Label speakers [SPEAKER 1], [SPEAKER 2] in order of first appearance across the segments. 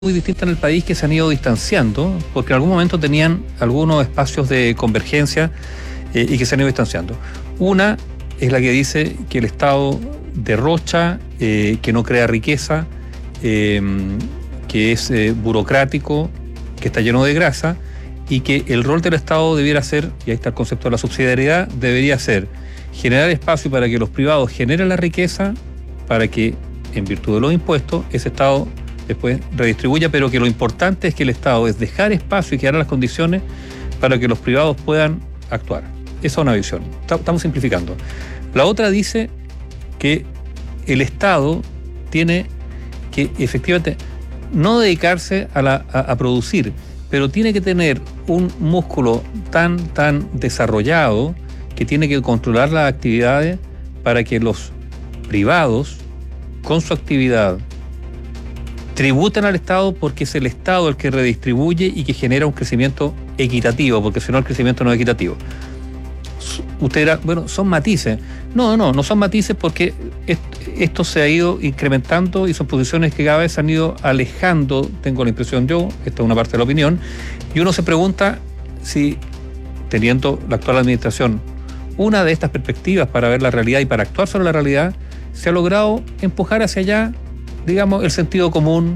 [SPEAKER 1] muy distintas en el país que se han ido distanciando, porque en algún momento tenían algunos espacios de convergencia y que se han ido distanciando. Una es la que dice que el Estado derrocha, que no crea riqueza, que es burocrático, que está lleno de grasa, y que el rol del Estado debiera ser, y ahí está el concepto de la subsidiariedad, debería ser generar espacio para que los privados generen la riqueza, para que, en virtud de los impuestos, ese Estado después redistribuya, pero que lo importante es que el Estado es dejar espacio y crear las condiciones para que los privados puedan actuar. Esa es una visión. Estamos simplificando. La otra dice que el Estado tiene que efectivamente no dedicarse a producir, pero tiene que tener un músculo tan desarrollado que tiene que controlar las actividades para que los privados, con su actividad, tributen al Estado, porque es el Estado el que redistribuye y que genera un crecimiento equitativo, porque si no el crecimiento no es equitativo. Usted dirá, bueno, son matices. No son matices, porque esto se ha ido incrementando y son posiciones que cada vez se han ido alejando, tengo la impresión yo, esta es una parte de la opinión, y uno se pregunta si, teniendo la actual administración una de estas perspectivas para ver la realidad y para actuar sobre la realidad, se ha logrado empujar hacia allá, digamos, el sentido común,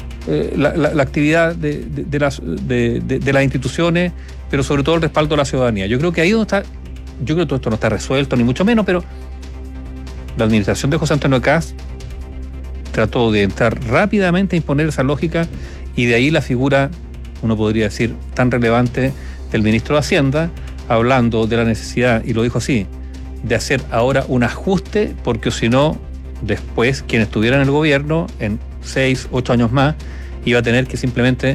[SPEAKER 1] la actividad de las instituciones, pero sobre todo el respaldo de la ciudadanía. Yo creo que ahí donde está, yo creo que todo esto no está resuelto, ni mucho menos, pero la administración de José Antonio Kast trató de entrar rápidamente a imponer esa lógica, y de ahí la figura, uno podría decir, tan relevante del ministro de Hacienda, hablando de la necesidad, y lo dijo así, de hacer ahora un ajuste, porque si no, después quien estuviera en el gobierno en 6, 8 años más iba a tener que simplemente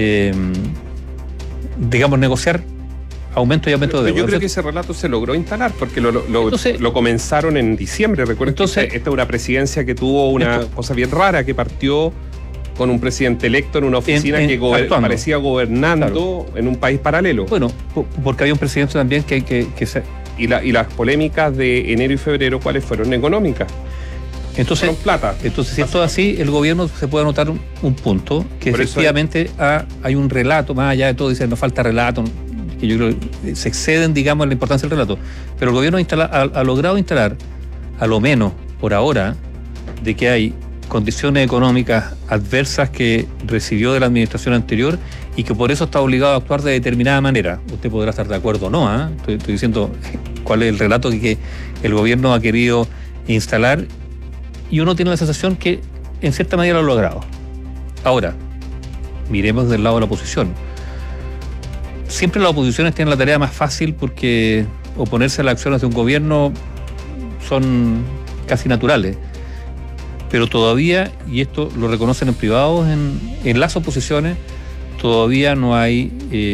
[SPEAKER 1] digamos negociar aumento y aumento de deuda.
[SPEAKER 2] Yo creo que ese relato se logró instalar, porque lo comenzaron en diciembre. Recuerden que esta es una presidencia que tuvo una cosa bien rara, que partió con un presidente electo en una oficina que parecía gobernando en un país paralelo.
[SPEAKER 1] Bueno, porque había un presidente también que se...
[SPEAKER 2] Y las polémicas de enero y febrero, ¿cuáles fueron? Económicas.
[SPEAKER 1] Entonces,
[SPEAKER 2] plata.
[SPEAKER 1] Entonces, si esto es así, el gobierno se puede anotar un punto, que por efectivamente hay un relato, más allá de todo, dicen, nos falta relato, que yo creo que se exceden, digamos, en la importancia del relato. Pero el gobierno ha logrado instalar, a lo menos por ahora, de que hay condiciones económicas adversas que recibió de la administración anterior y que por eso está obligado a actuar de determinada manera. Usted podrá estar de acuerdo o no, ¿eh? Estoy diciendo cuál es el relato que el gobierno ha querido instalar, y uno tiene la sensación que en cierta manera lo ha logrado. Ahora, miremos del lado de la oposición. Siempre las oposiciones tienen la tarea más fácil, porque oponerse a las acciones de un gobierno son casi naturales. Pero todavía, y esto lo reconocen en privados, en las oposiciones, todavía no hay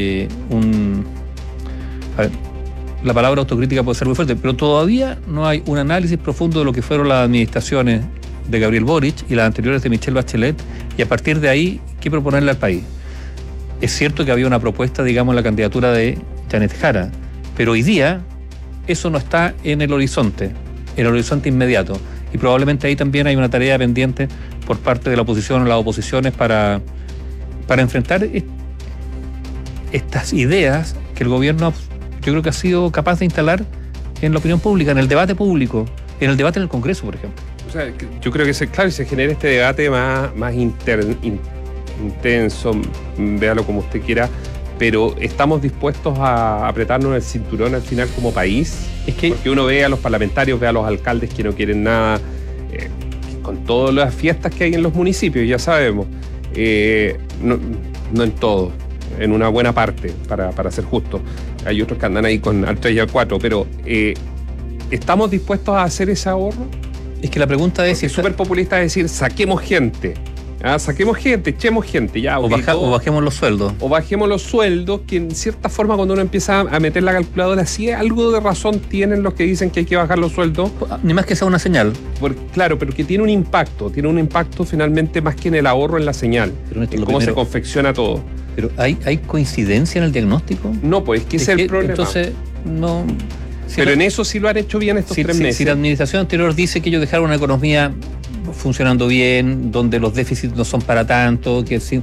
[SPEAKER 1] la palabra autocrítica puede ser muy fuerte, pero todavía no hay un análisis profundo de lo que fueron las administraciones de Gabriel Boric y las anteriores de Michelle Bachelet, y a partir de ahí, ¿qué proponerle al país? Es cierto que había una propuesta, digamos, en la candidatura de Janet Jara, pero hoy día eso no está en el horizonte inmediato, y probablemente ahí también hay una tarea pendiente por parte de la oposición o las oposiciones para enfrentar estas ideas que el gobierno, yo creo que ha sido capaz de instalar en la opinión pública, en el debate público, en el debate en el Congreso, por ejemplo.
[SPEAKER 2] O sea, yo creo que se genera este debate más intenso, véalo como usted quiera, pero ¿estamos dispuestos a apretarnos el cinturón al final como país? Porque uno ve a los parlamentarios, ve a los alcaldes que no quieren nada, con todas las fiestas que hay en los municipios, ya sabemos, no en todo, en una buena parte, para ser justo. Hay otros que andan ahí con al 3 y al 4, pero ¿estamos dispuestos a hacer ese ahorro?
[SPEAKER 1] Es que la pregunta es...
[SPEAKER 2] Es súper populista decir, saquemos gente, echemos gente, ya.
[SPEAKER 1] O bajemos los sueldos.
[SPEAKER 2] O bajemos los sueldos, que en cierta forma cuando uno empieza a meter la calculadora, sí algo de razón tienen los que dicen que hay que bajar los sueldos.
[SPEAKER 1] Ni más que sea una señal.
[SPEAKER 2] Claro, pero que tiene un impacto finalmente más que en el ahorro, en la señal, en cómo se confecciona todo.
[SPEAKER 1] Pero ¿hay coincidencia en el diagnóstico?
[SPEAKER 2] No, pues es que ese es el problema.
[SPEAKER 1] Entonces, no...
[SPEAKER 2] Pero en eso sí lo han hecho bien estos 3 meses.
[SPEAKER 1] Si la administración anterior dice que ellos dejaron una economía funcionando bien, donde los déficits no son para tanto, que